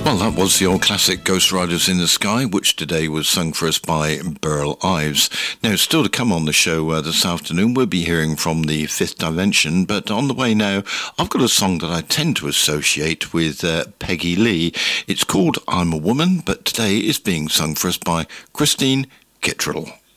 Well, that was the old classic Ghost Riders in the Sky, which today was sung for us by Burl Ives. Now, still to come on the show this afternoon, we'll be hearing from the Fifth Dimension, but on the way now, I've got a song that I tend to associate with Peggy Lee. It's called I'm a Woman, but today it's being sung for us by Christine Kittrell.